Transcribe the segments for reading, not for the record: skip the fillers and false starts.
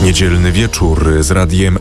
Niedzielny wieczór z radiem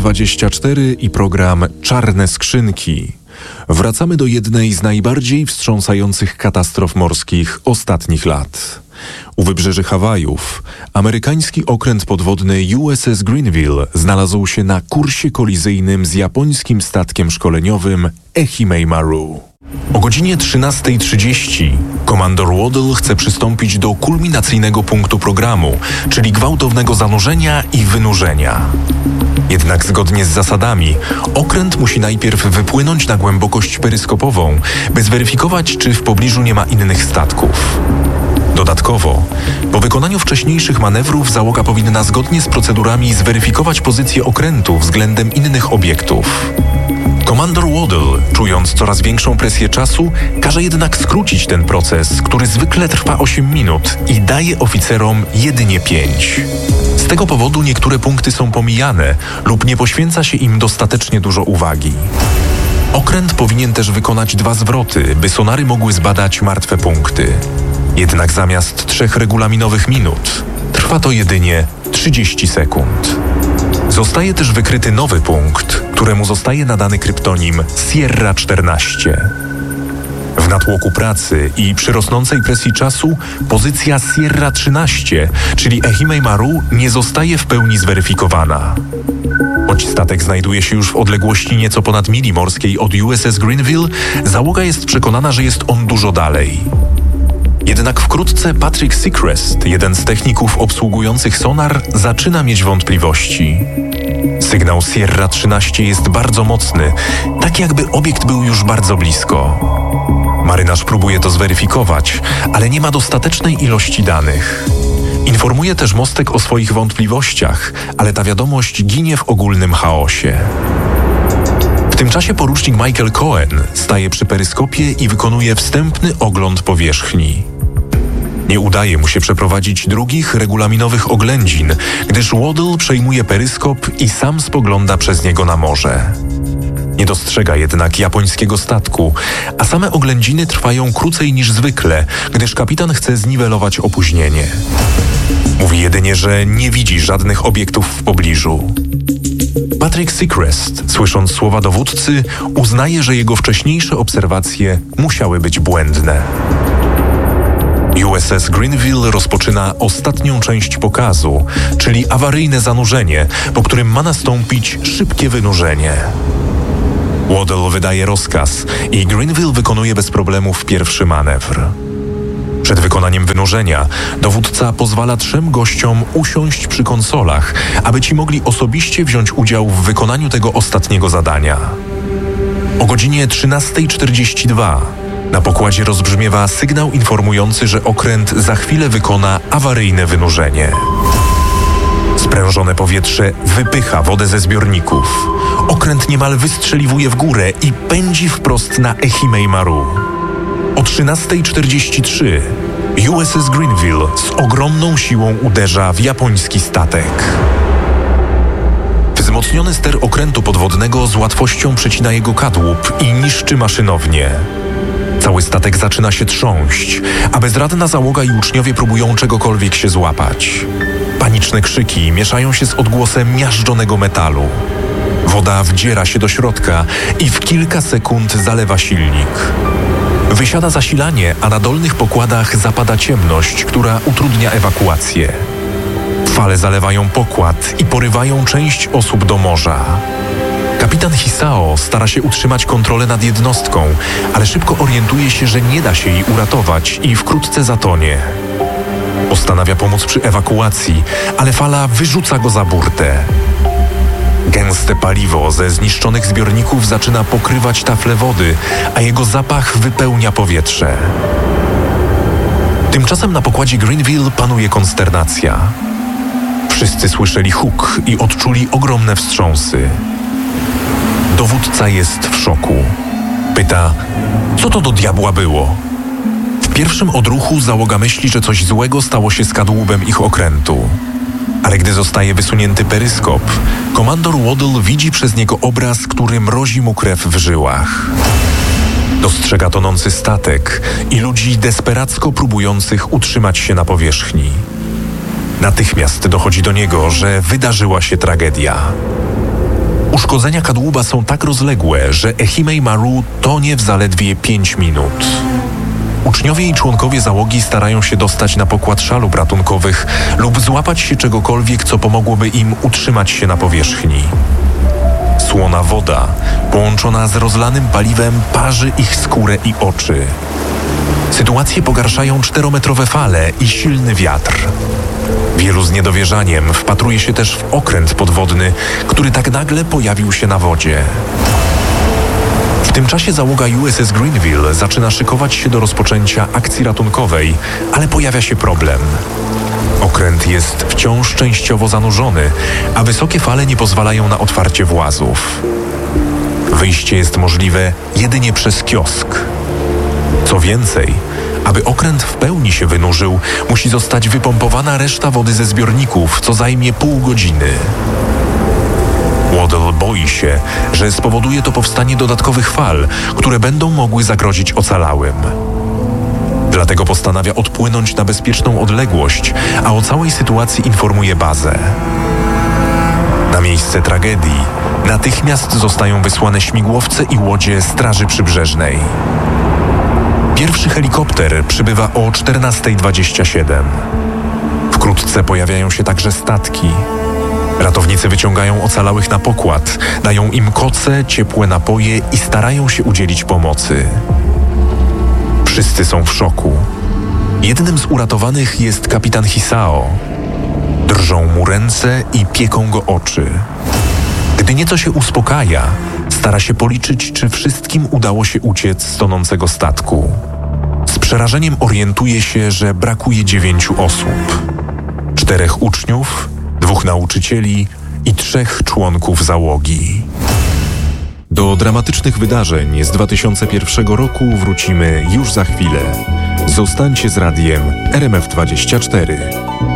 RMF24 i program Czarne Skrzynki. Wracamy do jednej z najbardziej wstrząsających katastrof morskich ostatnich lat. U wybrzeży Hawajów amerykański okręt podwodny USS Greenville znalazł się na kursie kolizyjnym z japońskim statkiem szkoleniowym Ehime Maru. O godzinie 13:30 komandor Waddell chce przystąpić do kulminacyjnego punktu programu, czyli gwałtownego zanurzenia i wynurzenia. Jednak zgodnie z zasadami okręt musi najpierw wypłynąć na głębokość peryskopową, by zweryfikować, czy w pobliżu nie ma innych statków. Dodatkowo, po wykonaniu wcześniejszych manewrów załoga powinna zgodnie z procedurami zweryfikować pozycję okrętu względem innych obiektów. Komandor Waddell, czując coraz większą presję czasu, każe jednak skrócić ten proces, który zwykle trwa 8 minut i daje oficerom jedynie 5. Z tego powodu niektóre punkty są pomijane lub nie poświęca się im dostatecznie dużo uwagi. Okręt powinien też wykonać 2 zwroty, by sonary mogły zbadać martwe punkty. Jednak zamiast 3 regulaminowych minut, trwa to jedynie 30 sekund. Zostaje też wykryty nowy punkt, któremu zostaje nadany kryptonim Sierra 14. W natłoku pracy i przy rosnącej presji czasu pozycja Sierra 13, czyli Ehime Maru, nie zostaje w pełni zweryfikowana. Choć statek znajduje się już w odległości nieco ponad mili morskiej od USS Greenville, załoga jest przekonana, że jest on dużo dalej. Jednak wkrótce Patrick Seacrest, jeden z techników obsługujących sonar, zaczyna mieć wątpliwości. Sygnał Sierra 13 jest bardzo mocny, tak jakby obiekt był już bardzo blisko. Marynarz próbuje to zweryfikować, ale nie ma dostatecznej ilości danych. Informuje też mostek o swoich wątpliwościach, ale ta wiadomość ginie w ogólnym chaosie. W tym czasie porucznik Michael Cohen staje przy peryskopie i wykonuje wstępny ogląd powierzchni. Nie udaje mu się przeprowadzić drugich regulaminowych oględzin, gdyż Waddell przejmuje peryskop i sam spogląda przez niego na morze. Nie dostrzega jednak japońskiego statku, a same oględziny trwają krócej niż zwykle, gdyż kapitan chce zniwelować opóźnienie. Mówi jedynie, że nie widzi żadnych obiektów w pobliżu. Patrick Seacrest, słysząc słowa dowódcy, uznaje, że jego wcześniejsze obserwacje musiały być błędne. USS Greenville rozpoczyna ostatnią część pokazu, czyli awaryjne zanurzenie, po którym ma nastąpić szybkie wynurzenie. Waddell wydaje rozkaz i Greenville wykonuje bez problemów pierwszy manewr. Przed wykonaniem wynurzenia dowódca pozwala 3 gościom usiąść przy konsolach, aby ci mogli osobiście wziąć udział w wykonaniu tego ostatniego zadania. O godzinie 13:42 na pokładzie rozbrzmiewa sygnał informujący, że okręt za chwilę wykona awaryjne wynurzenie. Sprężone powietrze wypycha wodę ze zbiorników. Okręt niemal wystrzeliwuje w górę i pędzi wprost na Ehime Maru. O 13:43 USS Greenville z ogromną siłą uderza w japoński statek. Wzmocniony ster okrętu podwodnego z łatwością przecina jego kadłub i niszczy maszynownię. Cały statek zaczyna się trząść, a bezradna załoga i uczniowie próbują czegokolwiek się złapać. Paniczne krzyki mieszają się z odgłosem miażdżonego metalu. Woda wdziera się do środka i w kilka sekund zalewa silnik. Wysiada zasilanie, a na dolnych pokładach zapada ciemność, która utrudnia ewakuację. Fale zalewają pokład i porywają część osób do morza. Kapitan Hisao stara się utrzymać kontrolę nad jednostką, ale szybko orientuje się, że nie da się jej uratować i wkrótce zatonie. Postanawia pomóc przy ewakuacji, ale fala wyrzuca go za burtę. Gęste paliwo ze zniszczonych zbiorników zaczyna pokrywać tafle wody, a jego zapach wypełnia powietrze. Tymczasem na pokładzie Greenville panuje konsternacja. Wszyscy słyszeli huk i odczuli ogromne wstrząsy. Dowódca jest w szoku. Pyta, co to do diabła było? W pierwszym odruchu załoga myśli, że coś złego stało się z kadłubem ich okrętu. Ale gdy zostaje wysunięty peryskop, komandor Waddell widzi przez niego obraz, który mrozi mu krew w żyłach. Dostrzega tonący statek i ludzi desperacko próbujących utrzymać się na powierzchni. Natychmiast dochodzi do niego, że wydarzyła się tragedia. Uszkodzenia kadłuba są tak rozległe, że Ehime Maru tonie w zaledwie 5 minut. Uczniowie i członkowie załogi starają się dostać na pokład szalub ratunkowych lub złapać się czegokolwiek, co pomogłoby im utrzymać się na powierzchni. Słona woda, połączona z rozlanym paliwem, parzy ich skórę i oczy. Sytuację pogarszają 4-metrowe fale i silny wiatr. Wielu z niedowierzaniem wpatruje się też w okręt podwodny, który tak nagle pojawił się na wodzie. W tym czasie załoga USS Greenville zaczyna szykować się do rozpoczęcia akcji ratunkowej, ale pojawia się problem. Okręt jest wciąż częściowo zanurzony, a wysokie fale nie pozwalają na otwarcie włazów. Wyjście jest możliwe jedynie przez kiosk. Co więcej, aby okręt w pełni się wynurzył, musi zostać wypompowana reszta wody ze zbiorników, co zajmie pół godziny. Waddell boi się, że spowoduje to powstanie dodatkowych fal, które będą mogły zagrozić ocalałym. Dlatego postanawia odpłynąć na bezpieczną odległość, a o całej sytuacji informuje bazę. Na miejsce tragedii natychmiast zostają wysłane śmigłowce i łodzie Straży Przybrzeżnej. Pierwszy helikopter przybywa o 14:27. Wkrótce pojawiają się także statki. Ratownicy wyciągają ocalałych na pokład, dają im koce, ciepłe napoje i starają się udzielić pomocy. Wszyscy są w szoku. Jednym z uratowanych jest kapitan Hisao. Drżą mu ręce i pieką go oczy. Gdy nieco się uspokaja, stara się policzyć, czy wszystkim udało się uciec z tonącego statku. Z przerażeniem orientuje się, że brakuje 9 osób. 4 uczniów, 2 nauczycieli i 3 członków załogi. Do dramatycznych wydarzeń z 2001 roku wrócimy już za chwilę. Zostańcie z radiem RMF24.